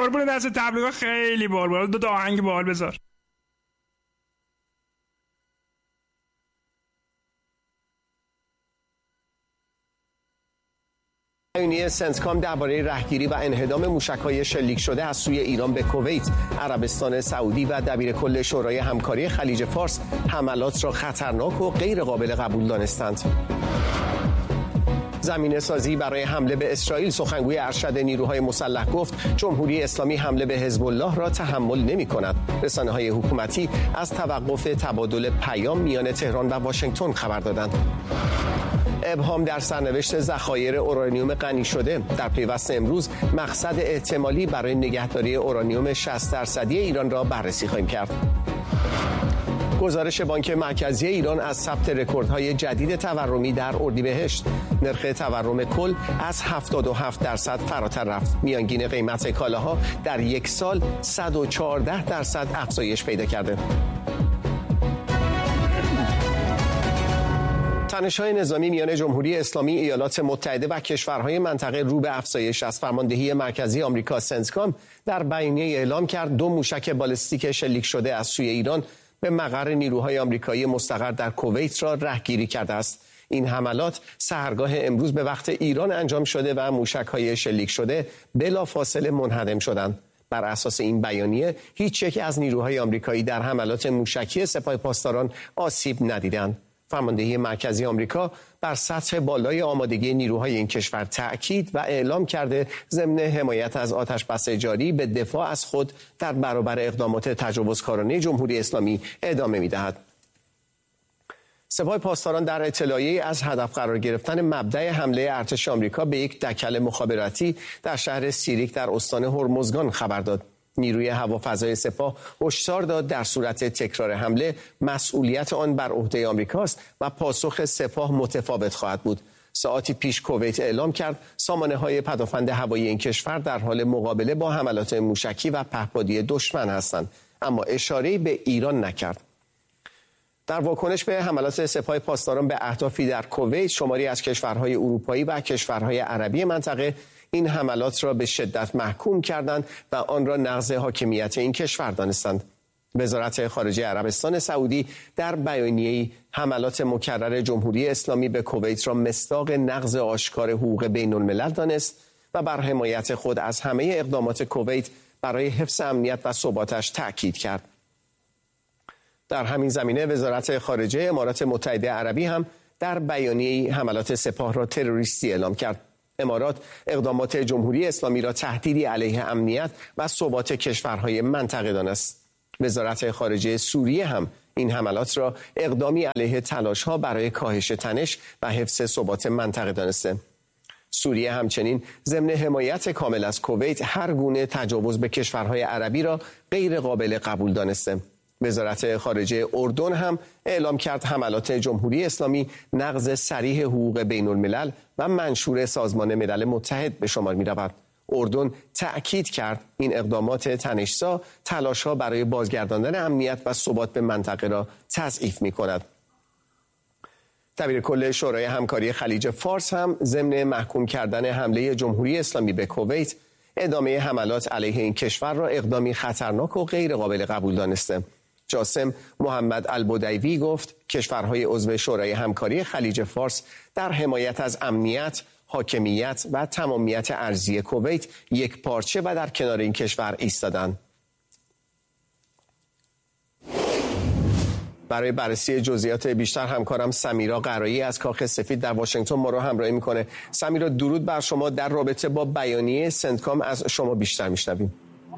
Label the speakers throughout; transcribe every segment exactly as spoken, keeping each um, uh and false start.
Speaker 1: قربون دست تبلیغات خیلی بال بال. دو تا آهنگ بال بذار.
Speaker 2: بیانیه سنتکام درباره رهگیری و انهدام موشک‌های شلیک شده از سوی ایران به کویت، عربستان سعودی و دبیرکل شورای همکاری خلیج فارس حملات را خطرناک و غیر قابل قبول دانستند. زمینه سازی برای حمله به اسرائیل. سخنگوی ارشد نیروهای مسلح گفت جمهوری اسلامی حمله به حزب الله را تحمل نمی‌کند. رسانه‌های حکومتی از توقف تبادل پیام میان تهران و واشنگتن خبر دادند. ابهام در سرنوشت ذخایر اورانیوم غنی شده. در پیوست امروز مقصد احتمالی برای نگهداری اورانیوم شصت درصدی ایران را بررسی خواهیم کرد. گزارش بانک مرکزی ایران از ثبت رکوردهای جدید تورمی در اردیبهشت. نرخ تورم کل از هفتاد و هفت درصد فراتر رفت. میانگین قیمت کالاها در یک سال صد و چهارده درصد افزایش پیدا کرده. تنش‌های نظامی میان جمهوری اسلامی ایالات متحده و کشورهای منطقه رو به افزایش است. فرماندهی مرکزی آمریکا سنتکام در بیانیه اعلام کرد دو موشک بالستیک شلیک شده از سوی ایران به مقر نیروهای آمریکایی مستقر در کویت را رهگیری کرده است. این حملات سحرگاه امروز به وقت ایران انجام شده و موشک‌های شلیک شده بلافاصله منهدم شدند. بر اساس این بیانیه هیچ یک از نیروهای آمریکایی در حملات موشکی سپاه پاسداران آسیب ندیدند. فرماندهی مرکزی آمریکا بر سطح بالای آمادگی نیروهای این کشور تأکید و اعلام کرده ضمن حمایت از آتش‌بس جاری به دفاع از خود در برابر اقدامات تجاوزکارانه جمهوری اسلامی ادامه می‌دهد. سپاه پاسداران در اطلاعیه‌ای از هدف قرار گرفتن مبدأ حمله ارتش آمریکا به یک دکل مخابراتی در شهر سیریک در استان هرمزگان خبر داد. نیروی هوافضای سپاه هشدار داد در صورت تکرار حمله مسئولیت آن بر عهده آمریکاست و پاسخ سپاه متفاوت خواهد بود. ساعتی پیش کویت اعلام کرد سامانه‌های پدافند هوایی این کشور در حال مقابله با حملات موشکی و پهپادی دشمن هستند، اما اشاره‌ای به ایران نکرد. در واکنش به حملات سپاه پاسداران به اهدافی در کویت، شماری از کشورهای اروپایی و کشورهای عربی منطقه این حملات را به شدت محکوم کردند و آن را نقض حاکمیت این کشور دانستند. وزارت خارجه عربستان سعودی در بیانیه‌ای حملات مکرر جمهوری اسلامی به کویت را مصداق نقض آشکار حقوق بین الملل دانست و بر حمایت خود از همه اقدامات کویت برای حفظ امنیت و ثباتش تأکید کرد. در همین زمینه وزارت خارجه امارات متحده عربی هم در بیانیه‌ای حملات سپاه را تروریستی اعلام کرد. امارات اقدامات جمهوری اسلامی را تهدیدی علیه امنیت و ثبات کشورهای منطقه دانست. وزارت خارجه سوریه هم این حملات را اقدامی علیه تلاش‌ها برای کاهش تنش و حفظ ثبات منطقه دانسته. سوریه همچنین ضمن حمایت کامل از کویت هر گونه تجاوز به کشورهای عربی را غیر قابل قبول دانسته. وزارت خارجه اردن هم اعلام کرد حملات جمهوری اسلامی نقض صریح حقوق بین الملل و منشور سازمان ملل متحد به شمار می رود. اردن تأکید کرد این اقدامات تنش‌زا تلاش‌ها برای بازگرداندن امنیت و ثبات به منطقه را تضعیف می کند. دبیرکل شورای همکاری خلیج فارس هم ضمن محکوم کردن حمله جمهوری اسلامی به کویت، ادامه حملات علیه این کشور را اقدامی خطرناک و غیر قابل قبول دانسته. جاسم محمد البدیوی گفت کشورهای عضو شورای همکاری خلیج فارس در حمایت از امنیت، حاکمیت و تمامیت ارضی کویت یک پارچه و در کنار این کشور ایستادند. برای بررسی جزئیات بیشتر همکارم سمیرا قرایی از کاخ سفید در واشنگتن ما رو همراهی میکنه. سمیرا درود بر شما. در رابطه با بیانیه سنتکام از شما بیشتر میشنویم.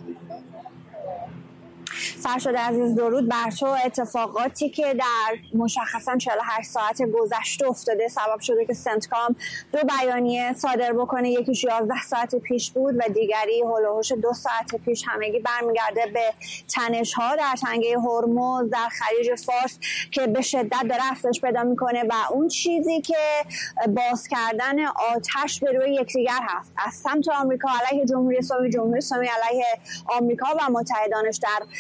Speaker 3: فرشاد عزیز درود بر تو. اتفاقاتی که در مشخصا چهل و هشت ساعت گذشته افتاده سبب شده که سنتکام دو بیانیه صادر بکنه. یکیش یازده ساعت پیش بود و دیگری هولوحش دو ساعت پیش. همگی برمیگرده به تنش‌ها در تنگه هرمز در خلیج فارس که به شدت داره افزایش پیدا میکنه و اون چیزی که باز کردن آتش به روی یکدیگر هست از سمت آمریکا علیه جمهوری اسلامی، جمهوری اسلامی علیه آمریکا و متحدانش در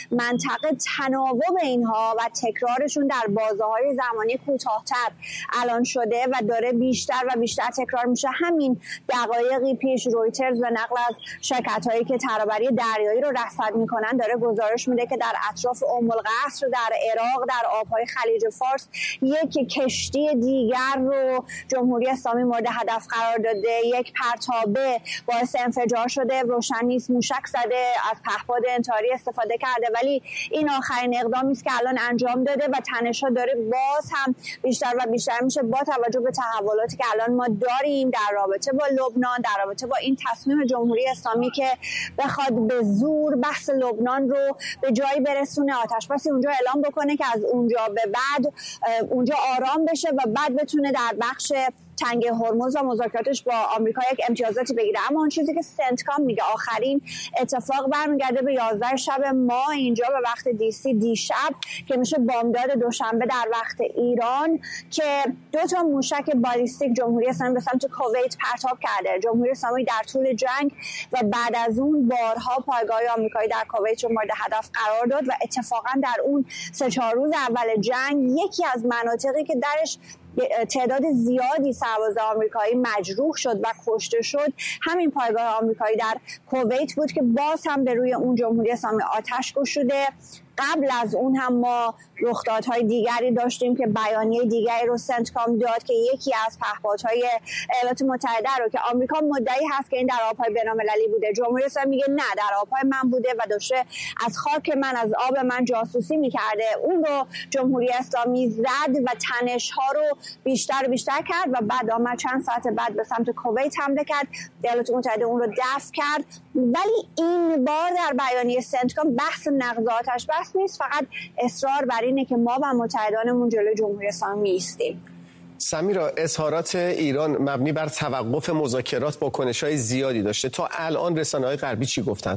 Speaker 3: منطقه تناوب اینها و تکرارشون در بازه‌های زمانی کوتاه‌تر الان شده و داره بیشتر و بیشتر تکرار میشه. همین دقایقی پیش رویترز به نقل از شرکت‌هایی که ترابری دریایی رو رصد میکنن داره گزارش میده که در اطراف ام القصر در عراق در آبهای خلیج فارس یک کشتی دیگر رو جمهوری اسلامی مورد هدف قرار داده. یک پرتابه باعث انفجار شده، روشن نیست، موشک زده، از پهپاد انتحاری استفاده کرده، ولی این آخرین اقدامی است که الان انجام داده و تنش‌ها داره باز هم بیشتر و بیشتر میشه با توجه به تحولاتی که الان ما داریم در رابطه با لبنان، در رابطه با این تصمیم جمهوری اسلامی که بخواد به زور بحث لبنان رو به جایی برسونه، آتش بسی اونجا اعلام بکنه که از اونجا به بعد اونجا آرام بشه و بعد بتونه در بخش تنگه هرمز و مذاکراتش با آمریکا یک امتیازاتی بگیره. اما اون چیزی که سنتکام میگه آخرین اتفاق برمیگرده به یازده شب ما اینجا به وقت دی سی دیشب که میشه بامداد دوشنبه در وقت ایران که دو تا موشک بالیستیک جمهوری اسلامی به سمت کویت پرتاب کرده. جمهوری اسلامی در طول جنگ و بعد از اون بارها پایگاه آمریکایی در کویت رو مورد هدف قرار داد و اتفاقا در اون سه چهار روز اول جنگ یکی از مناطقی که درش تعداد زیادی سرباز آمریکایی مجروح شد و کشته شد همین پایگاه آمریکایی در کویت بود که باز هم به روی اون جمهوری اسلامی آتش گشوده. قبل از اون هم ما رخدادهای دیگری داشتیم که بیانیه دیگری رو سنتکام داد که یکی از پهپادهای ایالات متحده رو که آمریکا مدعی هست که این در آبهای بین‌المللی بوده، جمهوری اسلامی میگه نه در آبهای من بوده و داشته از خاک من از آب من جاسوسی میکرده. اون رو جمهوری اسلامی زد و تنش‌ها رو بیشتر و بیشتر کرد و بعد آمد چند ساعت بعد به سمت کویت حمله کرد. ایالات متحده اون رو دفع کرد. ولی این بار در بیانیه سنتکام بحث نقض آتش بس نیست، فقط اصرار بر اینه که ما و متحدانمون جلوی جمهوری اسلامی ایستیم.
Speaker 2: سمیرا، اظهارات ایران مبنی بر توقف مذاکرات با کنش‌های زیادی داشته. تا الان رسانه‌های غربی چی گفتن؟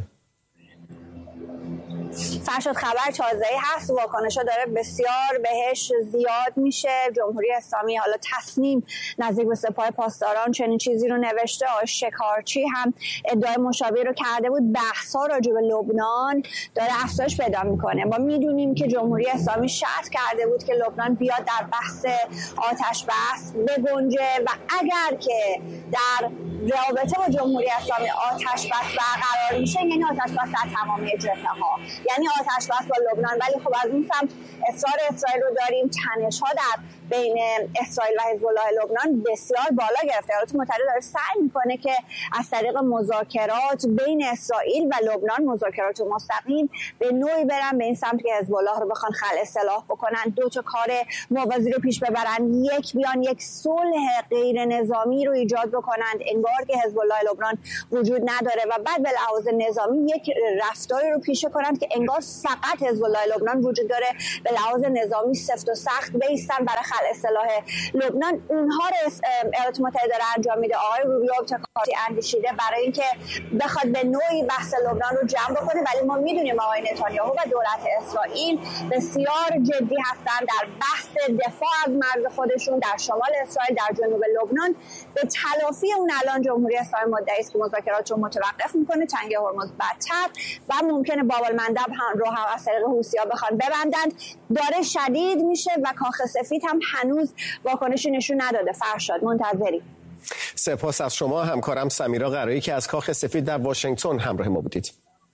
Speaker 3: فرشاد خبر تازه‌ای هست، واکنش‌ها داره بسیار بهش زیاد میشه. جمهوری اسلامی حالا تصمیم نزدیک به سپاه پاسداران چنین چیزی رو نوشته. آقای شکارچی هم ادعای مشابهی رو کرده بود. بحث‌ها راجع به لبنان داره افزایش پیدا میکنه. ما میدونیم که جمهوری اسلامی شرط کرده بود که لبنان بیاد در بحث آتش بس بگنجه و اگر که در رابطه با جمهوری اسلامی آتش بس برقرار میشه یعنی آتش بس در تمامی جبهه‌ها، یعنی آتش بس با لبنان. ولی خب از اون سمت اصرار اسرائیل رو داریم. تنش‌ها در بین اسرائیل و حزب الله لبنان بسیار بالا گرفته. ایالات متحده داره سعی میکنه که از طریق مذاکرات بین اسرائیل و لبنان، مذاکرات مستقیم، به نوعی برن به این سمت که حزب الله رو بخوان خلع سلاح بکنن، دو تا کار موازی رو پیش ببرن. یک بیان یک صلح غیر نظامی رو ایجاد بکنند انگار که حزب الله لبنان وجود نداره و بعد به لحاظ نظامی یک رفتاری رو پیشه کنند که انگار فقط حزب الله لبنان وجود داره، به لحاظ نظامی سفت و سخت بیستن برای خلع سلاح لبنان. اونها رو ایالات متحده داره انجام میده. آقای روبیو ابتکاراتی اندیشیده برای اینکه بخواد به نوعی بحث لبنان رو جمع بکنه، ولی ما میدونیم آقای نتانیاهو و دولت اسرائیل بسیار جدی هستن در بحث دفاع از مرز خودشون در شمال اسرائیل، در جنوب لبنان. به تلافی اون الان جمهوری اسلامی مدعی است که مذاکرات رو متوقف میکنه، تنگه هرمز بدتر و ممکنه باب المندب هم رو هم از طریق حوثی‌ها بخوان ببندند. داره شدید میشه و کاخ سفید هم هنوز واکنشی نشون نداده. فرشاد منتظری.
Speaker 2: سپاس از شما همکارم سمیرا قرایی که از کاخ سفید در واشنگتن همراه ما بودید.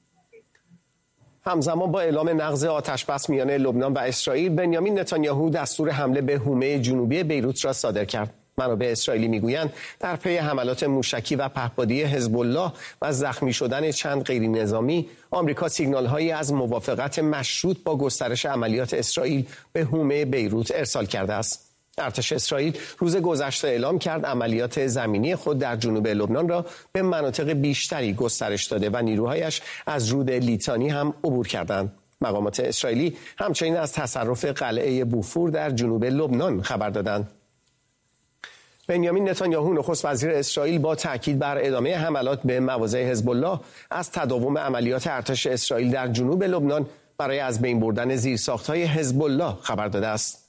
Speaker 2: همزمان با اعلام نقض آتش‌بس میان لبنان و اسرائیل، بنیامین نتانیاهو دستور حمله به حومه جنوبی بیروت را صادر کرد. منابع اسرائیلی میگویند در پی حملات موشکی و پهپادی حزب الله و زخمی شدن چند غیر نظامی، آمریکا سیگنال‌هایی از موافقت مشروط با گسترش عملیات اسرائیل به حومه بیروت ارسال کرده است. ارتش اسرائیل روز گذشته اعلام کرد عملیات زمینی خود در جنوب لبنان را به مناطق بیشتری گسترش داده و نیروهایش از رود لیتانی هم عبور کردند. مقامات اسرائیلی همچنین از تصرف قلعه بوفور در جنوب لبنان خبر دادند. بنیامین نتانیاهو نخست وزیر اسرائیل با تاکید بر ادامه حملات به مواضع حزب الله از تداوم عملیات ارتش اسرائیل در جنوب لبنان برای از بین بردن زیرساخت‌های حزب الله خبر داده است.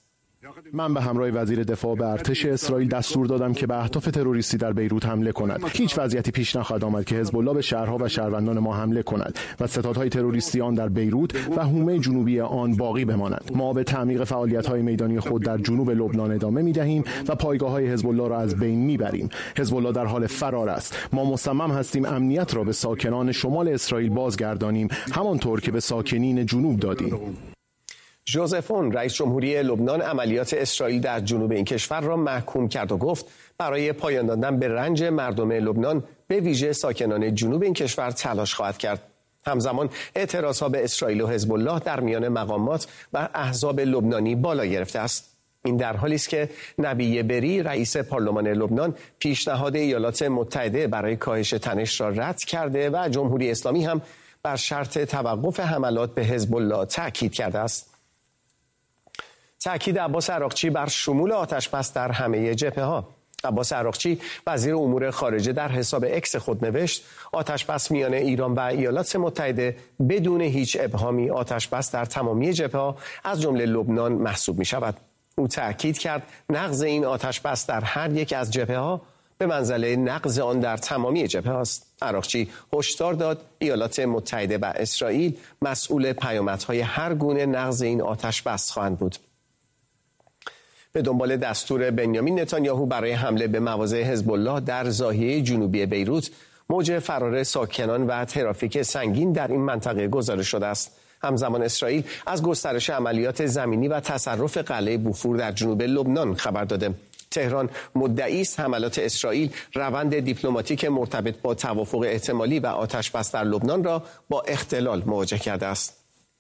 Speaker 4: من به همراه وزیر دفاع به ارتش اسرائیل دستور دادم که به اهداف تروریستی در بیروت حمله کند. هیچ وضعیتی پیش نخواهد آمد که حزب الله به شهرها و شهروندان ما حمله کند و ستادهای تروریستی آن در بیروت و حومه جنوبی آن باقی بمانند. ما به تعمیق فعالیت‌های میدانی خود در جنوب لبنان ادامه می‌دهیم و پایگاه‌های حزب الله را از بین می‌بریم. حزب الله در حال فرار است. ما مصمم هستیم امنیت را به ساکنان شمال اسرائیل بازگردانیم، همانطور که به ساکنین جنوب دادیم.
Speaker 2: ژوزف اون رئیس جمهوری لبنان عملیات اسرائیل در جنوب این کشور را محکوم کرد و گفت برای پایان دادن به رنج مردم لبنان به ویژه ساکنان جنوب این کشور تلاش خواهد کرد. همزمان اعتراضها به اسرائیل و حزب الله در میان مقامات و احزاب لبنانی بالا گرفته است. این در حالی است که نبی بری رئیس پارلمان لبنان پیشنهاد ایالات متحده برای کاهش تنش را رد کرده و جمهوری اسلامی هم بر شرط توقف حملات به حزب الله تاکید کرده است. تأکید عباس عراقچی بر شمول آتش‌بس در همه جبهه‌ها. عباس عراقچی وزیر امور خارجه در حساب اکس خود نوشت آتش‌بس میان ایران و ایالات متحده بدون هیچ ابهامی آتش‌بس در تمامی جبهه‌ها از جمله لبنان محسوب می‌شود. او تأکید کرد نقض این آتش‌بس در هر یک از جبهه‌ها به منزله نقض آن در تمامی جبهه است. عراقچی هشدار داد ایالات متحده و اسرائیل مسئول پیامدهای هر گونه نقض این آتش‌بس خواهند بود. به دنبال دستور بنیامین نتانیاهو برای حمله به مواضع حزب الله در ضاحیه جنوبی بیروت، موج فرار ساکنان و ترافیک سنگین در این منطقه گزارش شده است. همزمان اسرائیل از گسترش عملیات زمینی و تصرف قلعه بوفور در جنوب لبنان خبر داده. تهران مدعی است حملات اسرائیل روند دیپلماتیک مرتبط با توافق احتمالی و آتش‌بس در لبنان را با اختلال مواجه کرده است.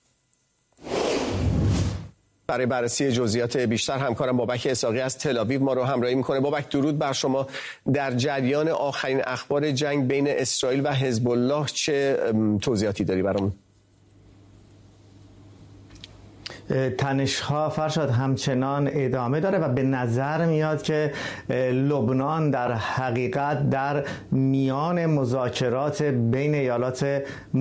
Speaker 2: برای بررسی جزئیات بیشتر همکارم بابک اسحاقی از تل‌آویو ما رو همراهی میکنه. بابک درود بر شما. در جریان آخرین اخبار جنگ بین اسرائیل و حزب الله چه توضیحاتی داری برامون؟
Speaker 5: تنش‌ها فرشاد همچنان ادامه داره و به نظر میاد که لبنان در حقیقت در میان مذاکرات بین ایالات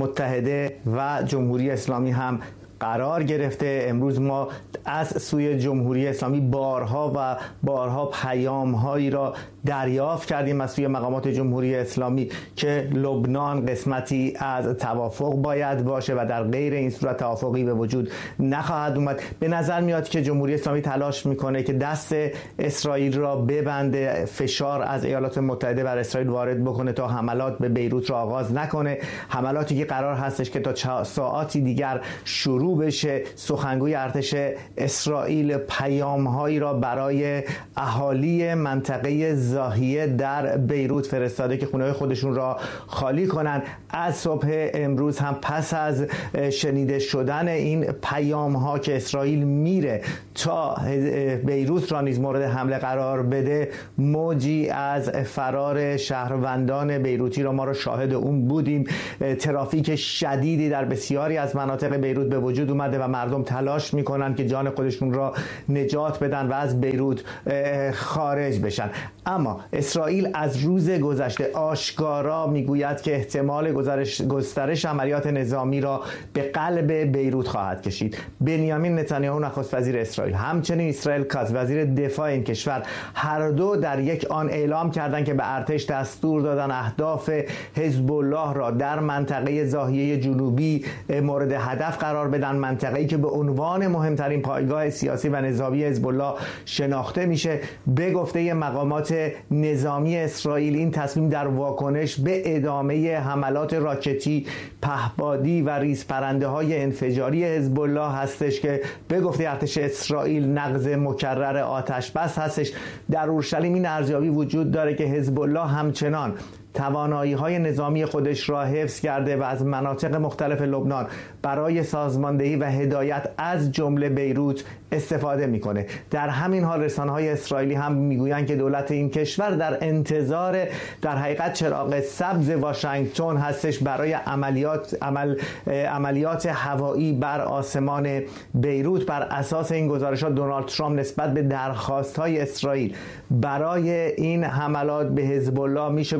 Speaker 5: متحده و جمهوری اسلامی هم قرار گرفته. امروز ما از سوی جمهوری اسلامی بارها و بارها پیام‌هایی را دریافت کردیم از سوی مقامات جمهوری اسلامی که لبنان قسمتی از توافق باید باشه و در غیر این صورت توافقی به وجود نخواهد اومد. به نظر میاد که جمهوری اسلامی تلاش میکنه که دست اسرائیل را ببنده، فشار از ایالات متحده بر اسرائیل وارد بکنه تا حملات به بیروت را آغاز نکنه. حملاتی که قرار هستش که تا ساعاتی دیگر شروع بشه. سخنگوی ارتش اسرائیل پیام‌هایی را برای اهالی منطقه ضاحیه در بیروت فرستاده که خونه‌های خودشون را خالی کنن. از صبح امروز هم پس از شنیده شدن این پیام‌ها که اسرائیل میره تا بیروت را نیز مورد حمله قرار بده، موجی از فرار شهروندان بیروتی را ما را شاهد اون بودیم. ترافیک شدیدی در بسیاری از مناطق بیروت به وجود اومده و مردم تلاش میکنن که جان خودشون را نجات بدن و از بیروت خارج بشن. اما اسرائیل از روز گذشته آشکارا میگوید که احتمال گزارش گسترش عملیات نظامی را به قلب بیروت خواهد کشید. بنیامین نتانیاهو نخست وزیر اسرائیل، همچنین اسرائیل کاتز وزیر دفاع این کشور، هر دو در یک آن اعلام کردند که به ارتش دستور دادن اهداف حزب الله را در منطقه ضاحیه جنوبی مورد هدف قرار بدن، منطقه‌ای که به عنوان مهمترین پایگاه سیاسی و نظامی حزب الله شناخته میشه. به گفته مقامات نظامی اسرائیل این تصمیم در واکنش به ادامه حملات راکتی، پهپادی و ریزپرنده‌های انفجاری حزب الله هستش که به گفته ارتش اسرائیل نقض مکرر آتش‌بس هستش. در اورشلیم این ارزیابی وجود داره که حزب الله همچنان توانایی‌های نظامی خودش را حفظ کرده و از مناطق مختلف لبنان برای سازماندهی و هدایت از جمله بیروت استفاده میکنه. در همین حال رسانه‌های اسرائیلی هم میگویند که دولت این کشور در انتظار در حقیقت چراغ سبز واشنگتن هستش برای عملیات عمل عملیات هوایی بر آسمان بیروت. بر اساس این گزارشات دونالد ترامپ نسبت به درخواست‌های اسرائیل برای این حملات به حزب الله میشه گفت که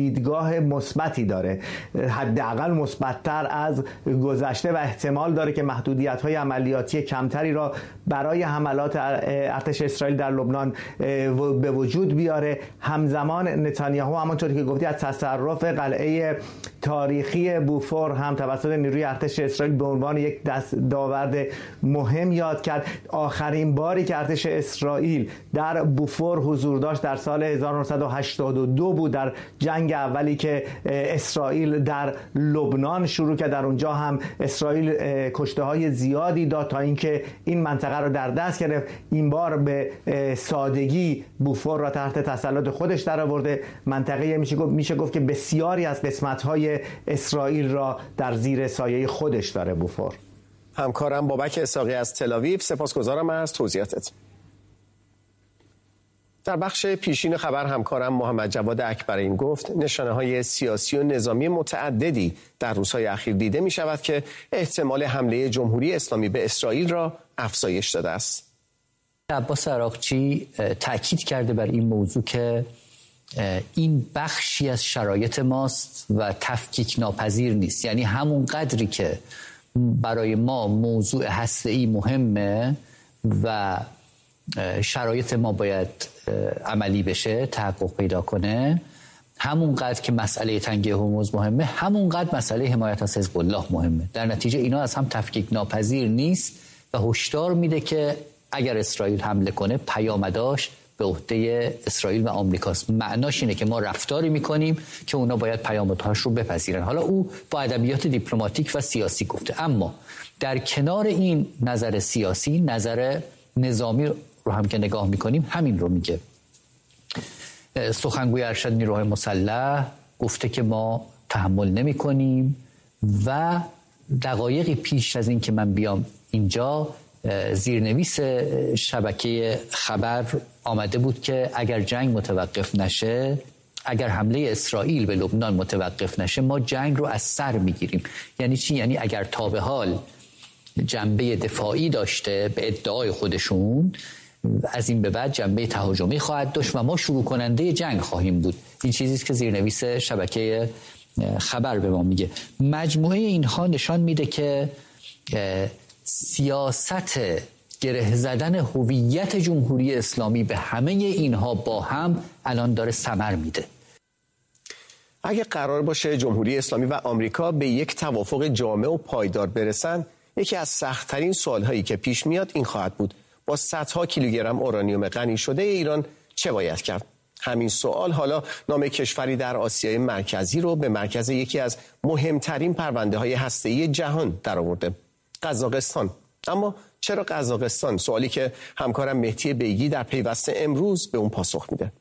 Speaker 5: دیدگاه مثبتی داره، حداقل مثبت‌تر از گذشته و احتمال داره که محدودیت‌های عملیاتی کمتری را برای حملات ارتش اسرائیل در لبنان به وجود بیاره. همزمان نتانیاهو همونطوری که گفتی از تصرف قلعه تاریخی بوفور هم توسط نیروی ارتش اسرائیل به عنوان یک دستاورد مهم یاد کرد. آخرین باری که ارتش اسرائیل در بوفور حضور داشت در سال هزار و نهصد و هشتاد و دو بود، در جنگ اولی که اسرائیل در لبنان شروع کرد. در اونجا هم اسرائیل کشته های زیادی داد تا اینکه این منطقه رو در دست گرفت. این بار به سادگی بوفور را تحت تسلط خودش درآورده. منطقه میشه گفت میشه گفت که بسیاری از قسمت‌های اسرائیل را در زیر سایه خودش داره بوفور.
Speaker 2: همکارم بابک اسحاقی از تل‌آویو، سپاسگزارم از توضیحاتت. در بخش پیشین خبر همکارم محمد جواد اکبرین گفت نشانه‌های سیاسی و نظامی متعددی در روزهای اخیر دیده می شود که احتمال حمله جمهوری اسلامی به اسرائیل را افزایش داده است.
Speaker 6: عباس عراقچی تأکید کرده بر این موضوع که این بخشی از شرایط ماست و تفکیک ناپذیر نیست. یعنی همون قدری که برای ما موضوع هسته‌ای مهمه و شرایط ما باید عملی بشه، تحقق پیدا کنه، همونقدر که مسئله تنگه هرمز مهمه، همونقدر مسئله حمایت از حزب الله مهمه. در نتیجه اینا از هم تفکیک ناپذیر نیست و هشدار میده که اگر اسرائیل حمله کنه پیامداش به عهده اسرائیل و آمریکاست. معناش اینه که ما رفتاری میکنیم که اونا باید پیامدهاش رو بپذیرن. حالا او با ادبیات دیپلماتیک و سیاسی گفته، اما در کنار این نظر سیاسی، نظر نظامی رو هم که نگاه میکنیم همین رو میگه. سخنگوی ارشد نیروهای مسلح گفته که ما تحمل نمی کنیم و دقایقی پیش از این که من بیام اینجا زیرنویس شبکه خبر آمده بود که اگر جنگ متوقف نشه، اگر حمله اسرائیل به لبنان متوقف نشه، ما جنگ رو از سر میگیریم. یعنی چی؟ یعنی اگر تا به حال جنبه دفاعی داشته به ادعای خودشون، از این به بعد جنبه تهاجمی خواهد داشت و ما شروع کننده جنگ خواهیم بود. این چیزی است که زیرنویس شبکه خبر به ما میگه. مجموعه اینها نشان میده که سیاست گره زدن هویت جمهوری اسلامی به همه اینها با هم الان داره ثمر میده.
Speaker 2: اگه قرار باشه جمهوری اسلامی و آمریکا به یک توافق جامع و پایدار برسن، یکی از سخت‌ترین سوال‌هایی که پیش میاد این خواهد بود: با صدها کیلوگرم اورانیوم غنی شده ایران چه باید کرد؟ همین سوال حالا نام کشوری در آسیای مرکزی رو به مرکز یکی از مهمترین پرونده‌های هسته‌ای جهان درآورده: قزاقستان. اما چرا قزاقستان؟ سوالی که همکارم مهدی بیگی در پیوست امروز به اون پاسخ میده.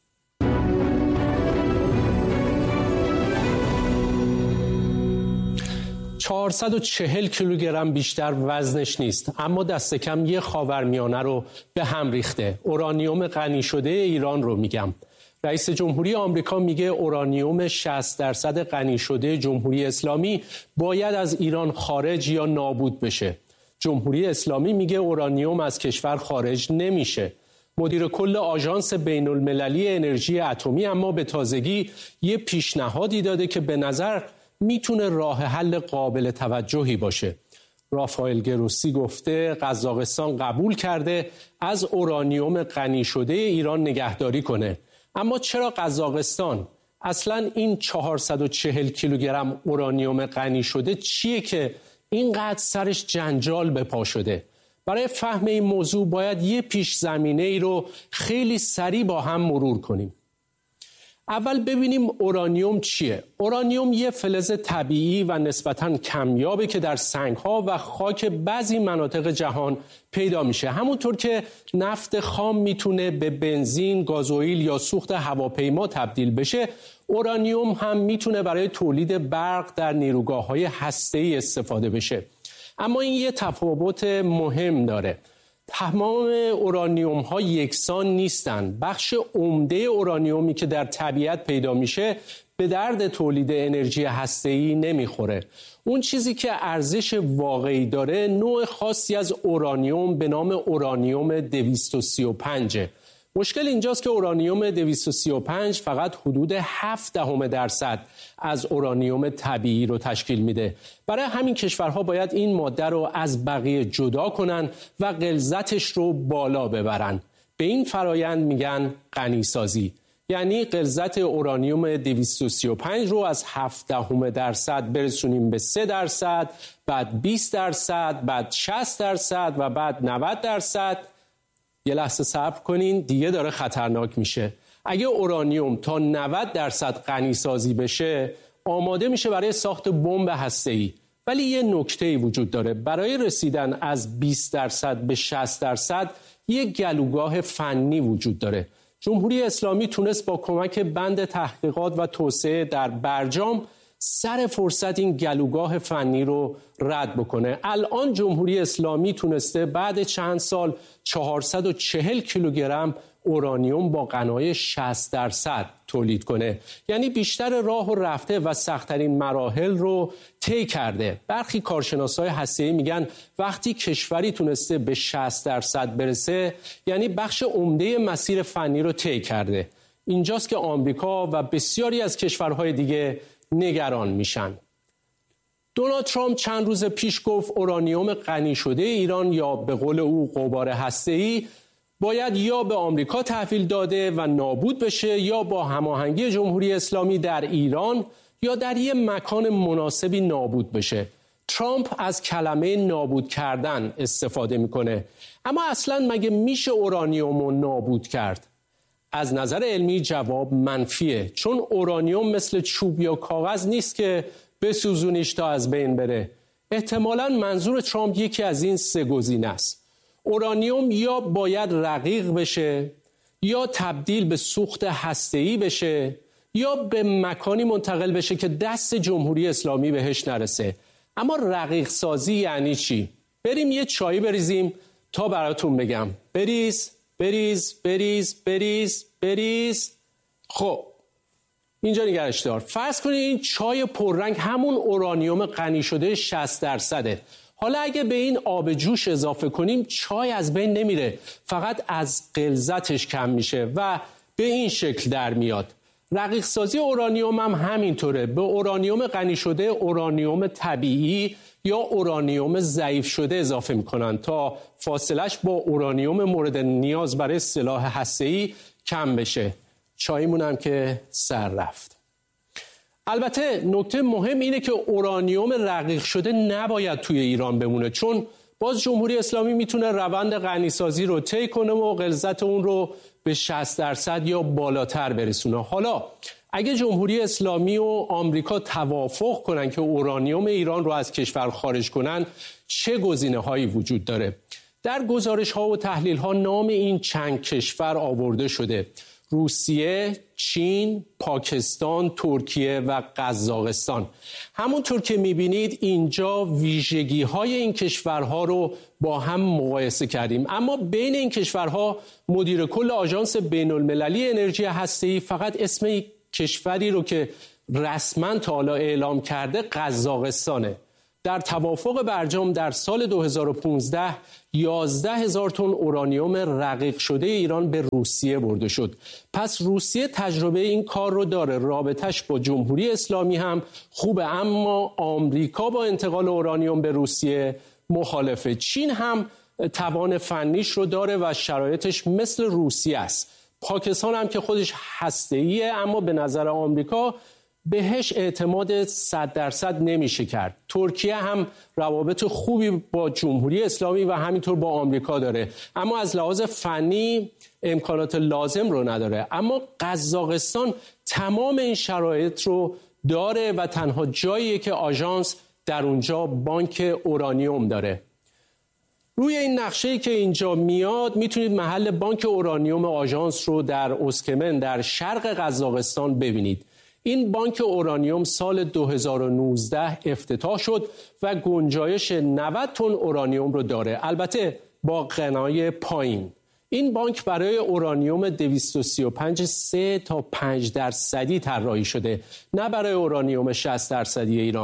Speaker 7: چهارصد و چهل کیلوگرم بیشتر وزنش نیست، اما دست کم یه خاورمیانه رو به هم ریخته. اورانیوم غنی شده ایران رو میگم. رئیس جمهوری آمریکا میگه اورانیوم شصت درصد غنی شده جمهوری اسلامی باید از ایران خارج یا نابود بشه. جمهوری اسلامی میگه اورانیوم از کشور خارج نمیشه. مدیر کل آژانس بین المللی انرژی اتمی اما به تازگی یه پیشنهادی داده که به نظر میتونه راه حل قابل توجهی باشه. رافائل گروسی گفته قزاقستان قبول کرده از اورانیوم غنی شده ایران نگهداری کنه. اما چرا قزاقستان؟ اصلا این چهارصد و چهل کیلوگرم اورانیوم غنی شده چیه که اینقدر سرش جنجال به پا شده؟ برای فهم این موضوع باید یه پیش زمینه ای رو خیلی سریع با هم مرور کنیم. اول ببینیم اورانیوم چیه؟ اورانیوم یه فلز طبیعی و نسبتاً کمیابه که در سنگ‌ها و خاک بعضی مناطق جهان پیدا میشه. همونطور که نفت خام میتونه به بنزین، گازوئیل یا سوخت هواپیما تبدیل بشه، اورانیوم هم میتونه برای تولید برق در نیروگاه‌های هسته‌ای استفاده بشه. اما این یه تفاوت مهم داره. تمام اورانیوم ها یکسان نیستن. بخش عمده اورانیومی که در طبیعت پیدا میشه به درد تولید انرژی هسته‌ای نمیخوره. اون چیزی که ارزش واقعی داره نوع خاصی از اورانیوم به نام اورانیوم دویست و سی و پنج مشکل اینجاست که اورانیوم دویست و سی و پنج فقط حدود هفت دهم درصد از اورانیوم طبیعی رو تشکیل میده. برای همین کشورها باید این ماده رو از بقیه جدا کنن و غلظتش رو بالا ببرن. به این فرایند میگن غنیسازی. یعنی غلظت اورانیوم دویست و سی و پنج رو از هفت دهم درصد برسونیم به سه درصد، بعد بیست درصد، بعد شصت درصد و بعد نود درصد. یه لحظه صبر کنین، دیگه داره خطرناک میشه. اگه اورانیوم تا نود درصد غنیسازی بشه، آماده میشه برای ساخت بمب هسته‌ای. ولی یه نکته‌ای وجود داره. برای رسیدن از بیست درصد به شصت درصد یه گلوگاه فنی وجود داره. جمهوری اسلامی تونست با کمک بند تحقیقات و توسعه در برجام سر فرصت این گلوگاه فنی رو رد بکنه. الان جمهوری اسلامی تونسته بعد چند سال چهارصد و چهل کیلوگرم اورانیوم با غنای شصت درصد تولید کنه. یعنی بیشتر راه و رفته و سخت‌ترین مراحل رو طی کرده. برخی کارشناسای هسته‌ای میگن وقتی کشوری تونسته به شصت درصد برسه، یعنی بخش عمده مسیر فنی رو طی کرده. اینجاست که آمریکا و بسیاری از کشورهای دیگه نگران میشن. دونالد ترامپ چند روز پیش گفت اورانیوم غنی شده ایران، یا به قول او غبار هسته‌ای، باید یا به آمریکا تحویل داده و نابود بشه یا با هماهنگی جمهوری اسلامی در ایران یا در یک مکان مناسبی نابود بشه. ترامپ از کلمه نابود کردن استفاده میکنه. اما اصلا مگه میشه اورانیوم رو نابود کرد؟ از نظر علمی جواب منفیه، چون اورانیوم مثل چوب یا کاغذ نیست که بسوزونیش تا از بین بره. احتمالاً منظور ترامپ یکی از این سه گزینه است. اورانیوم یا باید رقیق بشه، یا تبدیل به سوخت هسته‌ای بشه، یا به مکانی منتقل بشه که دست جمهوری اسلامی بهش نرسه. اما رقیق سازی یعنی چی؟ بریم یه چایی بریزیم تا براتون بگم. بریز بریز بریز بریز بریز. خب اینجا نگرش دار. فرض کنید این چای پررنگ همون اورانیوم غنی شده شصت درصده. حالا اگه به این آب جوش اضافه کنیم چای از بین نمیره، فقط از غلظتش کم میشه و به این شکل در میاد. رقیق سازی اورانیوم هم همینطوره. به اورانیوم غنی شده اورانیوم طبیعی یا اورانیوم ضعیف شده اضافه میکنن تا فاصلش با اورانیوم مورد نیاز برای سلاح هسته‌ای کم بشه. چایمون هم که سر رفت. البته نکته مهم اینه که اورانیوم رقیق شده نباید توی ایران بمونه، چون باز جمهوری اسلامی میتونه روند غنیسازی رو طی کنه و غلظت اون رو به شصت درصد یا بالاتر برسونه. حالا اگه جمهوری اسلامی و آمریکا توافق کنن که اورانیوم ایران رو از کشور خارج کنن، چه گزینه‌هایی وجود داره؟ در گزارش‌ها و تحلیل‌ها نام این چند کشور آورده شده: روسیه، چین، پاکستان، ترکیه و قزاقستان. همونطور که می‌بینید اینجا ویژگی‌های این کشورها رو با هم مقایسه کردیم، اما بین این کشورها مدیر کل آژانس بین‌المللی انرژی هسته‌ای فقط اسم کشوری رو که رسما تا حالا اعلام کرده قزاقستانه. در توافق برجام در سال دو هزار و پانزده یازده هزار تن اورانیوم رقیق شده ایران به روسیه برده شد. پس روسیه تجربه این کار رو داره. رابطش با جمهوری اسلامی هم خوبه، اما آمریکا با انتقال اورانیوم به روسیه مخالفه. چین هم توان فنیش رو داره و شرایطش مثل روسیه است. پاکستان هم که خودش هسته‌ایه، اما به نظر آمریکا بهش اعتماد صد درصد نمیشه کرد. ترکیه هم روابط خوبی با جمهوری اسلامی و همینطور با آمریکا داره، اما از لحاظ فنی امکانات لازم رو نداره. اما قزاقستان تمام این شرایط رو داره و تنها جاییه که آژانس در اونجا بانک اورانیوم داره. روی این نقشه‌ای که اینجا میاد میتونید محل بانک اورانیوم آژانس رو در اسکمن در شرق قزاقستان ببینید. این بانک اورانیوم سال دو هزار و نوزده افتتاح شد و گنجایش نود تن اورانیوم رو داره، البته با غنای پایین. این بانک برای اورانیوم دویست و سی و پنج سه تا پنج درصدی طراحی شده، نه برای اورانیوم شصت درصدی ایران.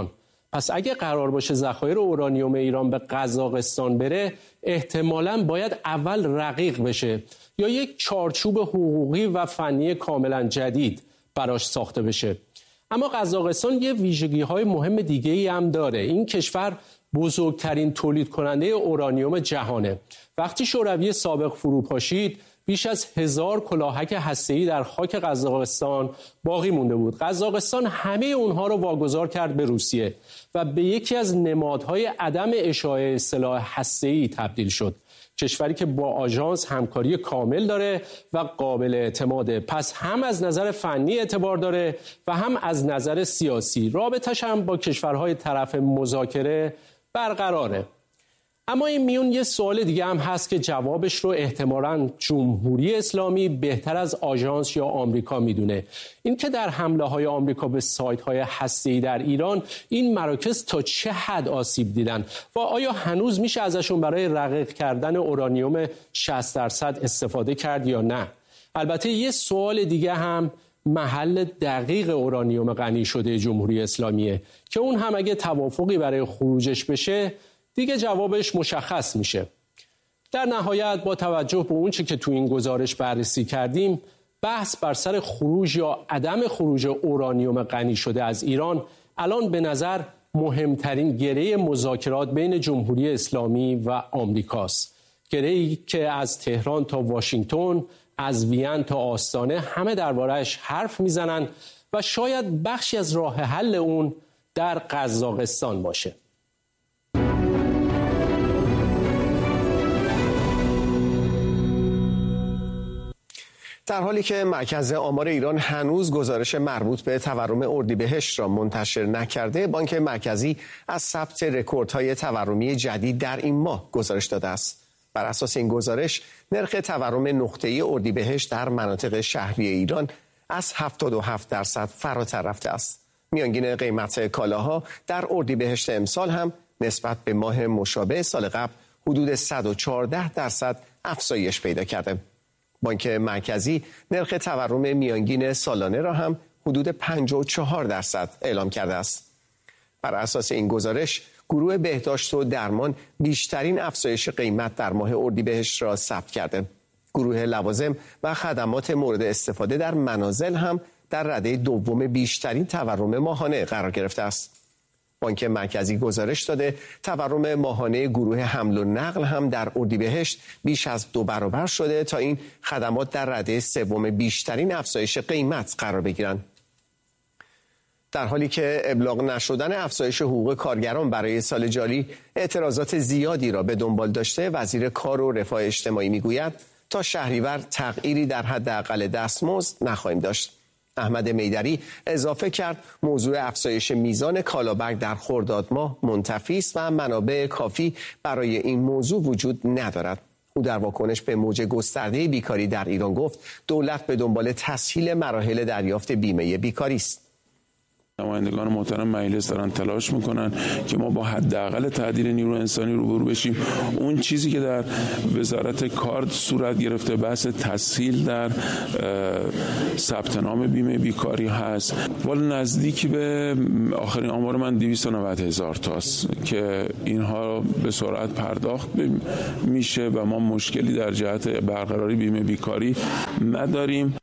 Speaker 7: پس اگه قرار باشه ذخایر اورانیوم ایران به قزاقستان بره، احتمالاً باید اول رقیق بشه یا یک چارچوب حقوقی و فنی کاملا جدید براش ساخته بشه. اما قزاقستان یه ویژگی‌های مهم دیگه‌ای هم داره. این کشور بزرگترین تولید کننده اورانیوم جهانه. وقتی شوروی سابق فروپاشید، بیش از هزار کلاهک هسته‌ای در خاک قزاقستان باقی مونده بود. قزاقستان همه اونها رو واگذار کرد به روسیه و به یکی از نمادهای عدم اشاعه سلاح هسته‌ای تبدیل شد. کشوری که با آژانس همکاری کامل داره و قابل اعتماده. پس هم از نظر فنی اعتبار داره و هم از نظر سیاسی. رابطش هم با کشورهای طرف مذاکره برقراره. اما این میون یه سوال دیگه هم هست که جوابش رو احتمالاً جمهوری اسلامی بهتر از آژانس یا آمریکا میدونه. این که در حمله های آمریکا به سایت های هسته‌ای در ایران این مراکز تا چه حد آسیب دیدن و آیا هنوز میشه ازشون برای رقیق کردن اورانیوم شصت درصد استفاده کرد یا نه؟ البته یه سوال دیگه هم محل دقیق اورانیوم غنی شده جمهوری اسلامیه که اون هم اگه توافقی برای خروجش بشه دیگه جوابش مشخص میشه. در نهایت با توجه به اون چی که تو این گزارش بررسی کردیم، بحث بر سر خروج یا عدم خروج اورانیوم غنی شده از ایران الان به نظر مهمترین گره مذاکرات بین جمهوری اسلامی و آمریکاست. گره‌ای که از تهران تا واشنگتن، از وین تا آستانه همه درباره‌اش حرف میزنن و شاید بخشی از راه حل اون در قزاقستان باشه.
Speaker 2: در حالی که مرکز آمار ایران هنوز گزارش مربوط به تورم اردیبهشت را منتشر نکرده، بانک مرکزی از ثبت رکوردهای تورمی جدید در این ماه گزارش داده است. بر اساس این گزارش، نرخ تورم نقطه‌ای اردیبهشت در مناطق شهری ایران از هفتاد و هفت درصد فراتر رفته است. میانگین قیمت کالاها در اردیبهشت امسال هم نسبت به ماه مشابه سال قبل حدود صد و چهارده درصد افزایش پیدا کرده. بانک مرکزی نرخ تورم میانگین سالانه را هم حدود پنجاه و چهار درصد اعلام کرده است. بر اساس این گزارش، گروه بهداشت و درمان بیشترین افزایش قیمت در ماه اردیبهشت را ثبت کرده. گروه لوازم و خدمات مورد استفاده در منازل هم در رده دوم بیشترین تورم ماهانه قرار گرفته است. بانک مرکزی گزارش داده تورم ماهانه گروه حمل و نقل هم در اردیبهشت بیش از دو برابر شده تا این خدمات در رده سوم بیشترین افزایش قیمت قرار بگیرند. در حالی که ابلاغ نشدن افزایش حقوق کارگران برای سال جاری اعتراضات زیادی را به دنبال داشته، وزیر کار و رفاه اجتماعی میگوید تا شهریور تغییری در حداقل دستمزد نخواهیم داشت. احمد میدری اضافه کرد موضوع افزایش میزان کالابک در خرداد ماه منتفی است و منابع کافی برای این موضوع وجود ندارد. او در واکنش به موج گسترده بیکاری در ایران گفت دولت به دنبال تسهیل مراحل دریافت بیمه بیکاری است.
Speaker 8: نمایندگان محترم مجلس دارن تلاش میکنن که ما با حداقل تعدیل نیرو انسانی روبرو بشیم. اون چیزی که در وزارت کار صورت گرفته بحث تسهیل در ثبت نام بیمه بیکاری هست. والا نزدیک به آخرین آمار من دویست و نود هزار تاست که اینها به سرعت پرداخت میشه و ما مشکلی در جهت برقراری بیمه بیکاری نداریم.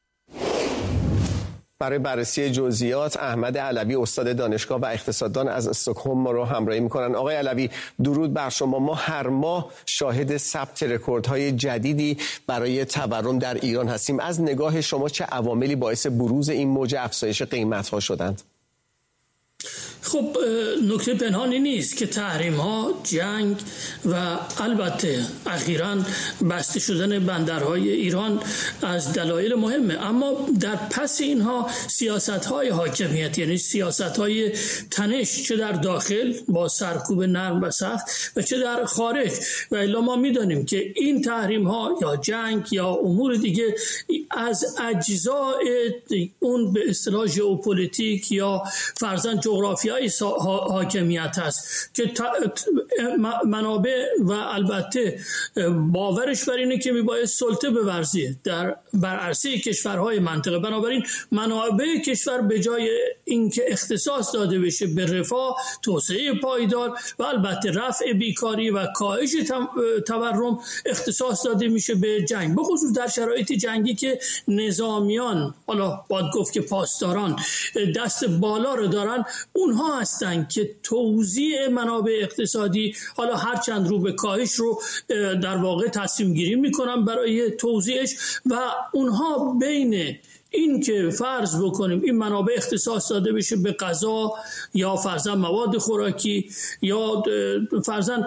Speaker 2: برای بررسی جزئیات احمد علوی استاد دانشگاه و اقتصاددان از استکهلم ما رو همراهی میکنن. آقای علوی، درود بر شما. ما هر ماه شاهد ثبت رکوردهای جدیدی برای تورم در ایران هستیم. از نگاه شما چه عواملی باعث بروز این موج افزایش قیمت‌ها شدند؟
Speaker 9: خب نکته پنهانی نیست که تحریم ها، جنگ و البته اخیراً بسته شدن بندرهای ایران از دلایل مهمه، اما در پس اینها سیاست های حاکمیت، یعنی سیاست های تنش، چه در داخل با سرکوب نرم و سخت و چه در خارج. و الا ما میدانیم که این تحریم ها یا جنگ یا امور دیگه از اجزای اون به اصطلاح ژئوپلیتیک یا فرضاً جغرافی مافیای حاکمیت هست که منابع و البته باورش بر اینه که میباید سلطه بورزه در بر عرصه کشورهای منطقه. بنابراین منابع کشور به جای اینکه اختصاص داده بشه به رفاه، توسعه پایدار و البته رفع بیکاری و کاهش تورم، اختصاص داده میشه به جنگ، به خصوص در شرایط جنگی که نظامیان، حالا باید گفت که پاسداران دست بالا رو دارن، اونها هستن که توزیع منابع اقتصادی، حالا هر چند رو به کاهش رو در واقع تصمیم گیری میکنن برای توزیعش و اونها بین این که فرض بکنیم این منابع اختصاص داده بشه به غذا یا فرضاً مواد خوراکی یا فرضاً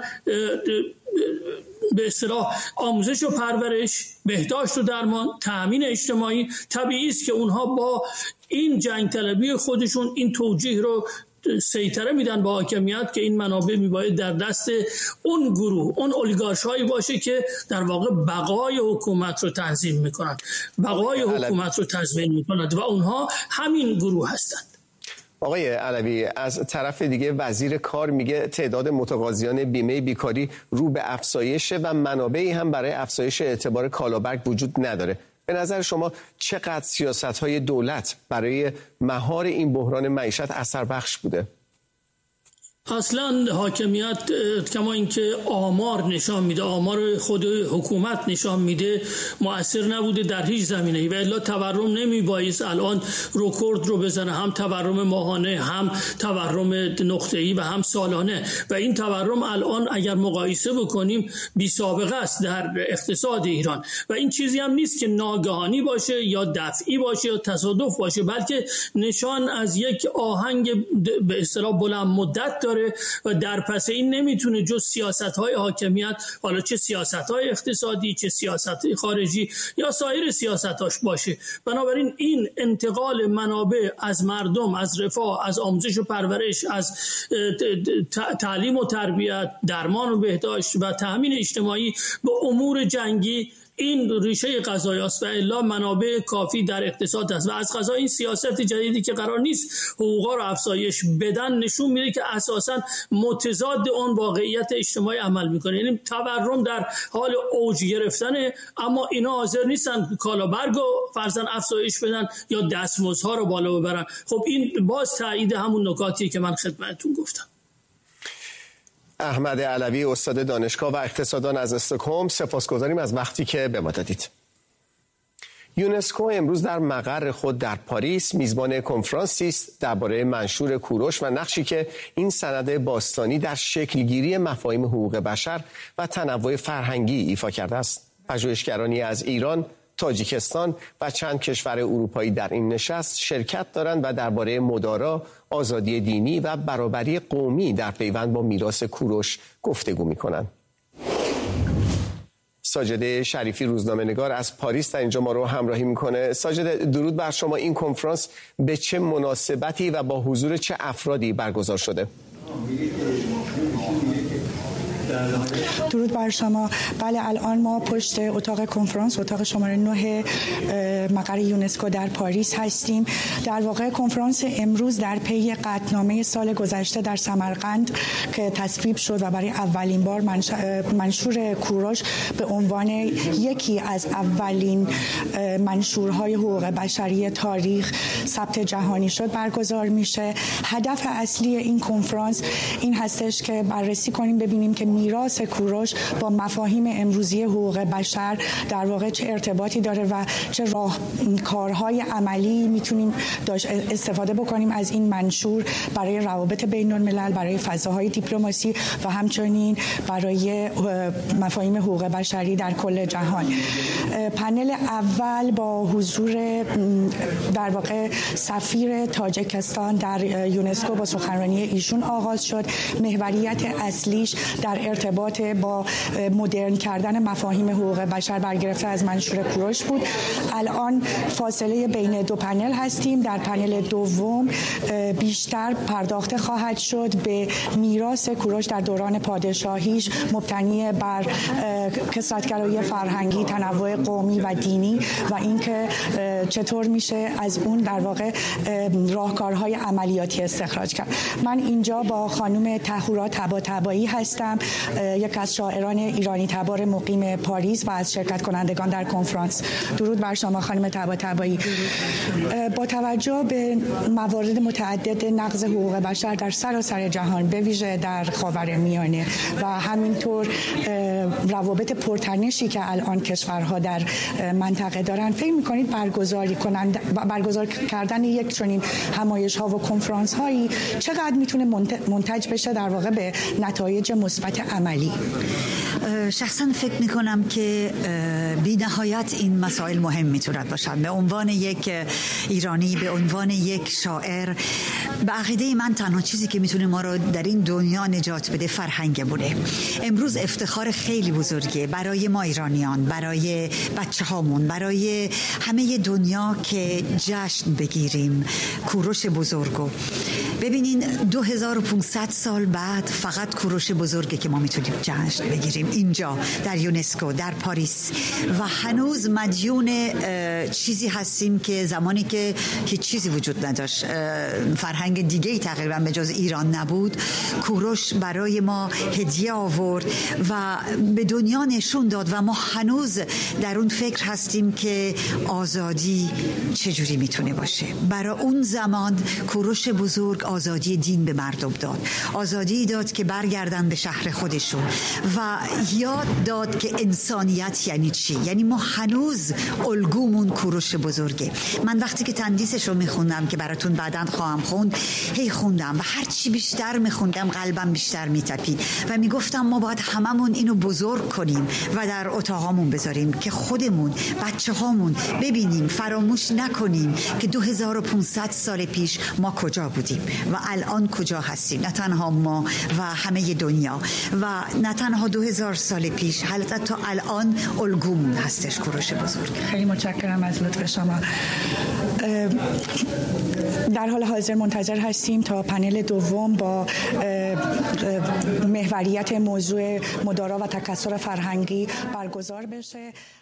Speaker 9: به اصطلاح آموزش و پرورش، بهداشت و درمان، تأمین اجتماعی، طبیعی است که اونها با این جنگ طلبی خودشون این توجیه رو سیطره میدن با حاکمیت که این منابع میباید در دست اون گروه، اون اولیگارش‌هایی باشه که در واقع بقای حکومت رو تنظیم میکنن، بقای حکومت رو تضمین میکنن و اونها همین گروه هستند.
Speaker 2: آقای علوی، از طرف دیگه وزیر کار میگه تعداد متقاضیان بیمه بیکاری رو به افزایشه و منابعی هم برای افزایش اعتبار کالابرگ وجود نداره. به نظر شما چقدر سیاست‌های دولت برای مهار این بحران معیشت اثر بخش بوده؟
Speaker 9: اصلا حاکمیت کما اینکه آمار نشان میده، آمار خود حکومت نشان میده، مؤثر نبوده در هیچ زمینه‌ای و الا تورم نمیبایست الان رکورد رو بزنه، هم تورم ماهانه، هم تورم نقطه‌ای و هم سالانه. و این تورم الان اگر مقایسه بکنیم بی سابقه است در اقتصاد ایران و این چیزی هم نیست که ناگهانی باشه یا دفعی باشه یا تصادف باشه، بلکه نشان از یک آهنگ به اصطلاح بلند مدت داره و در پس این نمیتونه جز سیاست‌های حاکمیت، حالا چه سیاست‌های اقتصادی، چه سیاست خارجی یا سایر سیاستاش باشه. بنابراین این انتقال منابع از مردم، از رفاه، از آموزش و پرورش، از تعلیم و تربیت، درمان و بهداشت و تأمین اجتماعی به امور جنگی، این ریشه قضایی است و الا منابع کافی در اقتصاد است و از قضا این سیاست جدیدی که قرار نیست حقوقا رو افزایش بدن نشون میده که اساساً متضاد اون واقعیت اجتماعی عمل میکنه. یعنی تورم در حال اوج گرفتنه اما اینا حاضر نیستن کالابرگ رو فرضاً افزایش بدن یا دستمزدها رو بالا ببرن. خب این باز تایید همون نکاتیه که من خدمتتون گفتم.
Speaker 2: احمد علوی، استاد دانشگاه و اقتصاددان از استکهلم، سپاسگزاریم از وقتی که به ما دادید. یونسکو امروز در مقر خود در پاریس میزبان کنفرانسی است درباره منشور کوروش و نقشی که این سند باستانی در شکلگیری مفاهیم حقوق بشر و تنوع فرهنگی ایفا کرده است. پژوهشگرانی از ایران، تاجیکستان و چند کشور اروپایی در این نشست شرکت دارند و درباره مدارا، آزادی دینی و برابری قومی در پیوند با میراث کوروش گفتگو می‌کنند. ساجده شریفی روزنامه‌نگار از پاریس در اینجا ما رو همراهی میکنه. ساجده، درود بر شما. این کنفرانس به چه مناسبتی و با حضور چه افرادی برگزار شده؟
Speaker 10: درود بر شما. بله، الان ما پشت اتاق کنفرانس، اتاق شماره نه مقر یونسکو در پاریس هستیم. در واقع کنفرانس امروز در پی قطعنامه سال گذشته در سمرقند که تصویب شد و برای اولین بار منشور کوروش به عنوان یکی از اولین منشورهای حقوق بشری تاریخ ثبت جهانی شد برگزار میشه. هدف اصلی این کنفرانس این هستش که بررسی کنیم، ببینیم که میراث کوروش با مفاهیم امروزی حقوق بشر در واقع چه ارتباطی داره و چه راهکارهای عملی میتونیم استفاده بکنیم از این منشور برای روابط بین الملل، برای فضاهای دیپلماسی و همچنین برای مفاهیم حقوق بشری در کل جهان. پنل اول با حضور در واقع سفیر تاجیکستان در یونسکو با سخنرانی ایشون آغاز شد. محوریت اصلیش در ارتباط با مدرن کردن مفاهیم حقوق بشر برگرفته از منشور کوروش بود. الان فاصله بین دو پنل هستیم. در پنل دوم بیشتر پرداخته خواهد شد به میراث کوروش در دوران پادشاهیش، مبتنی بر کثرت‌گرایی فرهنگی، تنوع قومی و دینی و اینکه چطور میشه از اون در واقع راهکارهای عملیاتی استخراج کرد. من اینجا با خانم طهورا طباطبایی هستم، یک از شاعران ایرانی تبار مقیم پاریس و از شرکت کنندگان در کنفرانس. درود بر شما خانم طباطبایی. با توجه به موارد متعدد نقض حقوق بشر در سراسر جهان، به ویژه در خاورمیانه و همینطور روابط پرتنشی که الان کشورها در منطقه دارن، فکر می‌کنید برگزاری کنند برگزار کردن یک چنین همایش‌ها و کنفرانس‌هایی چقدر میتونه منتج بشه در واقع به نتایج مثبت عملی؟
Speaker 11: شخصا فکر میکنم که بی نهایت این مسائل مهم میتوند باشد. به عنوان یک ایرانی، به عنوان یک شاعر، به عقیده من تنها چیزی که میتونه ما رو در این دنیا نجات بده فرهنگ بوده. امروز افتخار خیلی بزرگه برای ما ایرانیان، برای بچه هامون، برای همه دنیا که جشن بگیریم کوروش بزرگو. ببینین دو هزار و پانصد سال بعد فقط کوروش بزرگه که ما میتونیم جشن بگیریم اینجا در یونسکو در پاریس و هنوز مدیون چیزی هستیم که زمانی که هیچ چیزی وجود نداشت، فرهنگ دیگه‌ای تقریبا به جز ایران نبود، کوروش برای ما هدیه آورد و به دنیا نشون داد و ما هنوز در اون فکر هستیم که آزادی چجوری میتونه باشه. برای اون زمان کوروش بزرگ آزادی دین به مردم داد، آزادی داد که برگردن به شهر خودشون و یاد داد که انسانیت یعنی چی. یعنی ما هنوز الگومون کوروش بزرگه. من وقتی که تندیسش رو میخوندم که براتون بعداً خواهم خوند، هی خوندم و هر چی بیشتر میخوندم قلبم بیشتر میتپید و میگفتم ما باید هممون اینو بزرگ کنیم و در اتاقامون بذاریم که خودمون، بچه هامون ببینیم، فراموش نکنیم که دو هزار و پانصد سال پیش ما کجا بودیم و الان کجا هستیم. نه تنها ما و همه دنیا و نه تنها دو هزار سال پیش، حتی تا الان الگومون هستش کوروش بزرگ.
Speaker 10: خیلی متشکرم از لطف شما. در حال حاضر منتظر هستیم تا پنل دوم با محوریت موضوع مدارا و تکثر فرهنگی برگزار بشه.